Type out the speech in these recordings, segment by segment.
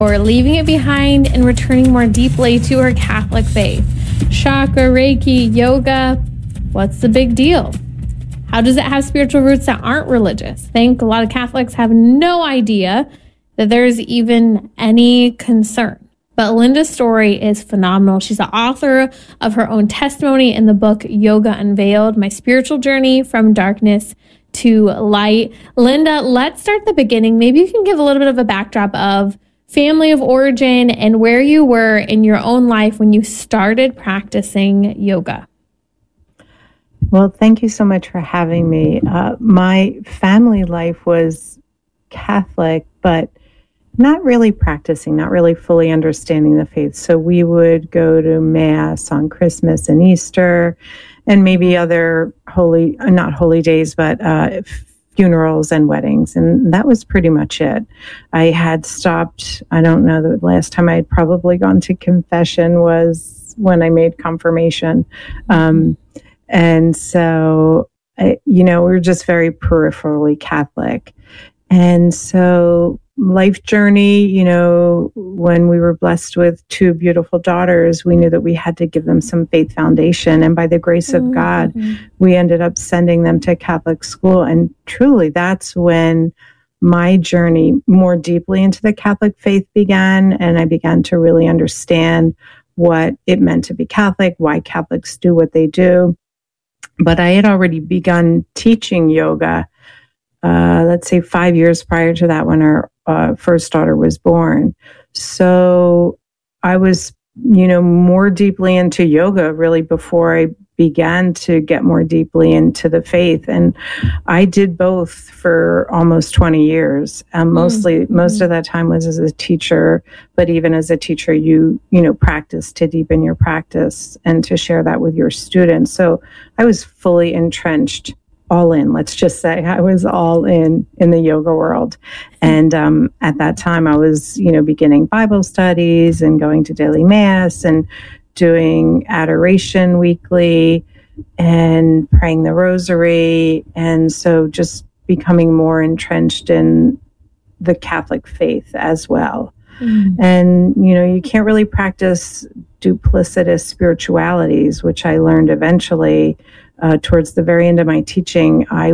or leaving it behind and returning more deeply to her Catholic faith. Chakra, Reiki, yoga, what's the big deal? How does it have spiritual roots that aren't religious? I think a lot of Catholics have no idea that there's even any concern. But Linda's story is phenomenal. She's the author of her own testimony in the book Yoga Unveiled, My Spiritual Journey from Darkness to Light. Linda, let's start at the beginning. Maybe you can give a little bit of a backdrop of family of origin and where you were in your own life when you started practicing yoga. Well, thank you so much for having me. My family life was Catholic, but not really practicing, not really fully understanding the faith. So we would go to Mass on Christmas and Easter and maybe other not holy days, but funerals and weddings. And that was pretty much it. I had stopped, I don't know, the last time I had probably gone to confession was when I made confirmation. And so, we were just very peripherally Catholic. And so life journey, when we were blessed with two beautiful daughters, we knew that we had to give them some faith foundation. And by the grace of God, we ended up sending them to Catholic school. And truly, that's when my journey more deeply into the Catholic faith began. And I began to really understand what it meant to be Catholic, why Catholics do what they do. But I had already begun teaching yoga, let's say 5 years prior to that, when our first daughter was born. So I was, more deeply into yoga really before I began to get more deeply into the faith. And I did both for almost 20 years. Most of that time was as a teacher, but even as a teacher, you practice to deepen your practice and to share that with your students. So I was fully entrenched, all in, let's just say. I was all in the yoga world. And at that time, I was, beginning Bible studies and going to daily Mass and doing adoration weekly and praying the rosary. And so just becoming more entrenched in the Catholic faith as well. And, you can't really practice duplicitous spiritualities, which I learned eventually. Towards the very end of my teaching, I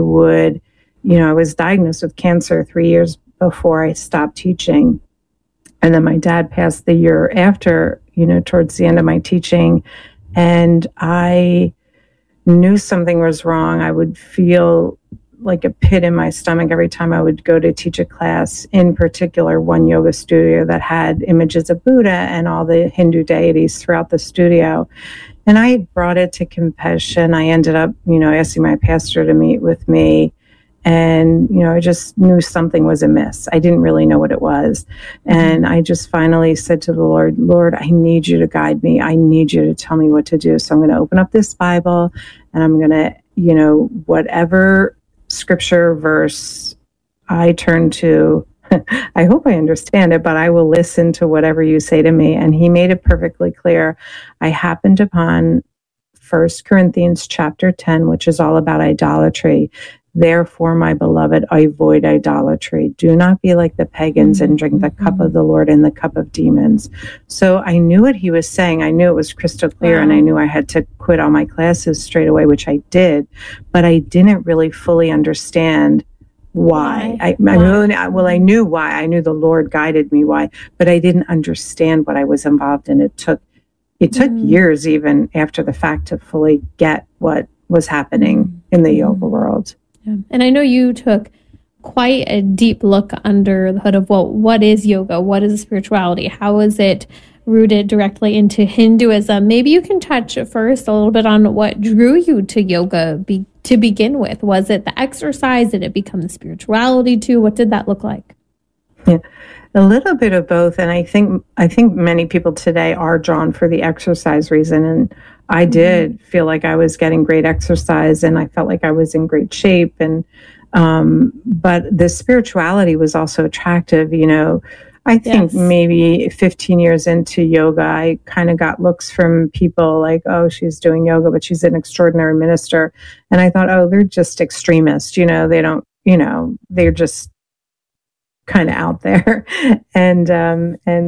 was diagnosed with cancer 3 years before I stopped teaching. And then my dad passed the year after, towards the end of my teaching. And I knew something was wrong. I would feel like a pit in my stomach every time I would go to teach a class, in particular one yoga studio that had images of Buddha and all the Hindu deities throughout the studio. And I brought it to confession. I ended up, asking my pastor to meet with me. And, I just knew something was amiss. I didn't really know what it was. And I just finally said to the Lord, I need you to guide me. I need you to tell me what to do. So I'm going to open up this Bible and I'm going to, whatever scripture verse I turn to, I hope I understand it, but I will listen to whatever you say to me. And he made it perfectly clear. I happened upon 1 Corinthians chapter 10, which is all about idolatry. Therefore, my beloved, avoid idolatry. Do not be like the pagans and drink the cup of the Lord and the cup of demons. So I knew what he was saying. I knew it was crystal clear, and I knew I had to quit all my classes straight away, which I did. But I didn't really fully understand why. I knew why. I knew the Lord guided me why, but I didn't understand what I was involved in. It took years, even after the fact, to fully get what was happening in the yoga world. Yeah. And I know you took quite a deep look under the hood of, what is yoga? What is spirituality? How is it rooted directly into Hinduism? Maybe you can touch first a little bit on what drew you to yoga to begin with. Was it the exercise? Did it become the spirituality too? What did that look like? Yeah, a little bit of both. And I think many people today are drawn for the exercise reason. And I did feel like I was getting great exercise and I felt like I was in great shape. And but the spirituality was also attractive. I think maybe 15 years into yoga, I kind of got looks from people like, oh, she's doing yoga, but she's an extraordinary minister. And I thought, oh, they're just extremists. They don't, they're just kind of out there. And